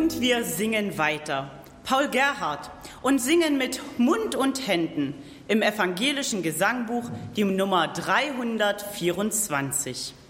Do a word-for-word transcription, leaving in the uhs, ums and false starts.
Und wir singen weiter. Paul Gerhardt und singen mit Mund und Händen im evangelischen Gesangbuch die Nummer dreihundertvierundzwanzig.